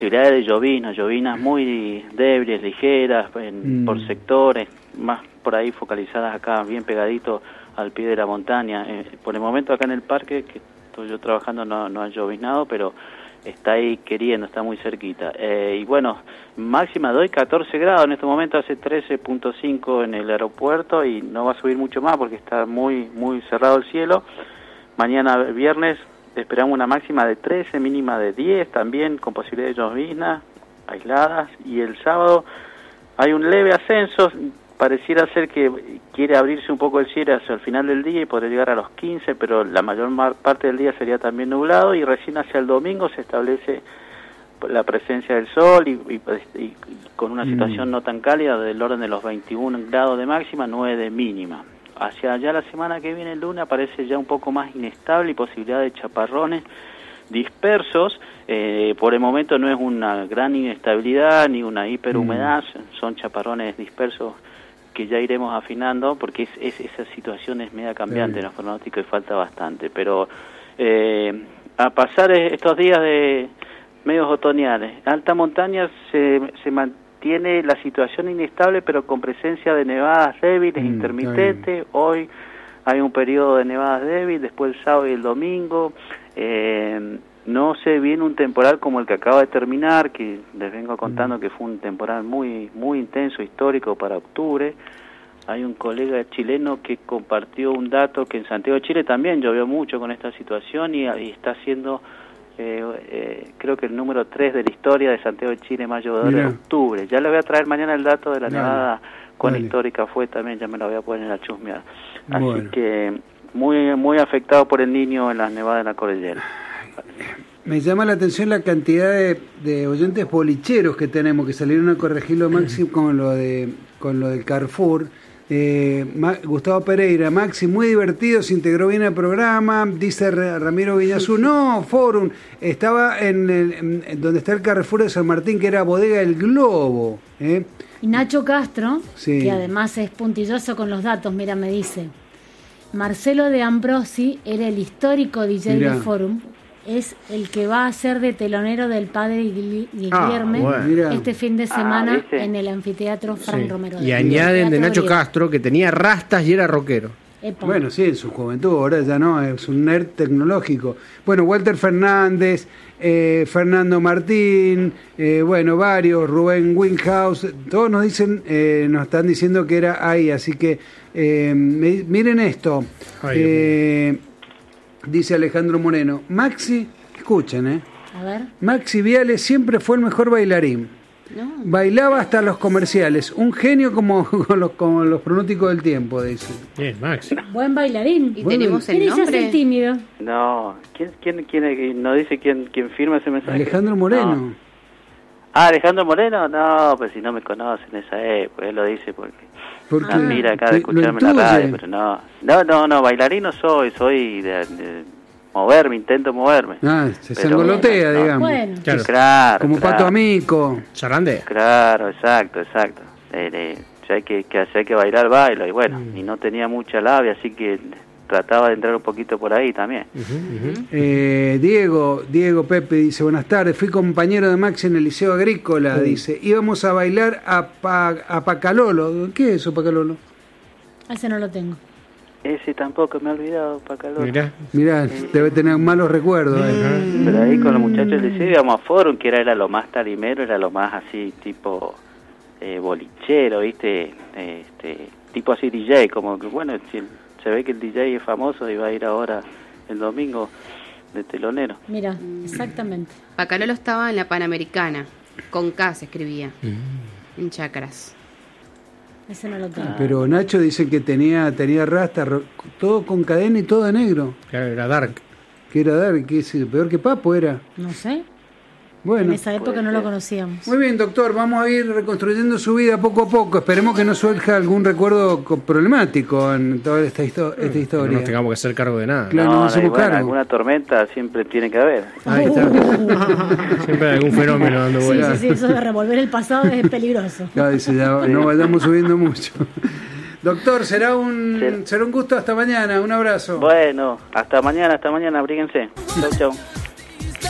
posibilidades de llovinas muy débiles, ligeras, por sectores, más por ahí focalizadas acá, bien pegadito al pie de la montaña. Por el momento acá en el parque, que estoy yo trabajando, no ha llovinado, pero está ahí queriendo, está muy cerquita. Y bueno, máxima de hoy 14 grados, en este momento hace 13.5 en el aeropuerto y no va a subir mucho más porque está muy cerrado el cielo. Mañana viernes esperamos una máxima de 13, mínima de 10, también con posibilidades de lloviznas aisladas, y el sábado hay un leve ascenso, pareciera ser que quiere abrirse un poco el cielo hacia el final del día y poder llegar a los 15, pero la mayor parte del día sería también nublado, y recién hacia el domingo se establece la presencia del sol y con una situación no tan cálida del orden de los 21 grados de máxima, 9 de mínima. Hacia allá la semana que viene, el lunes, aparece ya un poco más inestable y posibilidad de chaparrones dispersos. Por el momento no es una gran inestabilidad ni una hiperhumedad, son chaparrones dispersos que ya iremos afinando, porque esa situación es media cambiante en los pronósticos y falta bastante. Pero a pasar estos días de medios otoñales, alta montaña se mantiene la situación inestable, pero con presencia de nevadas débiles, intermitentes. Hoy hay un periodo de nevadas débiles, después el sábado y el domingo. No se viene un temporal como el que acaba de terminar, que les vengo contando que fue un temporal muy intenso, histórico para octubre. Hay un colega chileno que compartió un dato que en Santiago de Chile también llovió mucho con esta situación y está siendo creo que el número 3 de la historia de Santiago de Chile más llovedor de octubre. Ya le voy a traer mañana el dato de la nevada, cuán histórica fue también, ya me lo voy a poner a chusmear. Así que muy afectado por el Niño en las nevadas de la cordillera. Me llama la atención la cantidad de oyentes bolicheros que tenemos, que salieron a corregirlo Maxi con lo del Carrefour. Gustavo Pereira, Maxi, muy divertido, se integró bien al programa, dice Ramiro Viñazú. No, Forum, estaba en donde está el Carrefour de San Martín, que era Bodega El Globo. Y Nacho Castro, que además es puntilloso con los datos, mira, me dice, Marcelo de Ambrosi era el histórico DJ de Forum, es el que va a ser de telonero del padre Guillermo este fin de semana en el anfiteatro Fran Romero. Y añaden de Nacho Castro que tenía rastas y era rockero. Epa. Bueno, sí, en su juventud, ahora ya no, es un nerd tecnológico. Bueno, Walter Fernández, Fernando Martín, varios, Rubén Winghouse, todos nos están diciendo que era ahí, así que miren esto. Dice Alejandro Moreno, Maxi, escuchen, a ver. Maxi Viale siempre fue el mejor bailarín. No. Bailaba hasta los comerciales, un genio como los pronósticos del tiempo, dice. Bien, Maxi. Buen bailarín. ¿Y tenemos el nombre? ¿Quién es el tímido? No, ¿quién no dice quién firma ese mensaje? Alejandro Moreno. No. Alejandro Moreno, no, pues si no me conocen esa época, él lo dice porque mira acá de escucharme en la radio, pero no, bailarín no soy de moverme, intento moverme. Se sangolotea, digamos. Bueno. Claro. Como Pato Amico. Charrandea. Claro, exacto. Si hay que bailar, bailo, y bueno, y no tenía mucha labia, así que trataba de entrar un poquito por ahí también. Diego Pepe dice, buenas tardes, fui compañero de Maxi en el Liceo Agrícola, dice, íbamos a bailar a Pacalolo. ¿Qué es eso, Pacalolo? Ese no lo tengo. Ese tampoco me he olvidado, Pacalolo. Mirá, debe tener malos recuerdos. Pero ahí con los muchachos del liceo íbamos a Forum, que era lo más tarimero, era lo más así, tipo bolichero, ¿viste? Tipo así DJ, como que bueno, se ve que el DJ es famoso y va a ir ahora el domingo de telonero. Mira, exactamente. Pacalolo estaba en la Panamericana, con K se escribía, en Chacras. Ese no lo tengo. Pero Nacho dice que tenía rasta, todo con cadena y todo de negro. Claro, era dark. Que era dark, que es peor que Papo era. No sé. Bueno, en esa época no lo conocíamos. Muy bien, doctor, vamos a ir reconstruyendo su vida poco a poco. Esperemos que no surja algún recuerdo problemático en toda esta historia. No nos tengamos que hacer cargo de nada. Claro, no hacemos cargo. Alguna tormenta siempre tiene que haber. Ahí está. Siempre hay algún fenómeno dando vueltas. Sí, eso de revolver el pasado es peligroso. Claro, dice, ya no vayamos subiendo mucho. Doctor, será un gusto. Hasta mañana. Un abrazo. Bueno, hasta mañana. Abríguense. Chau.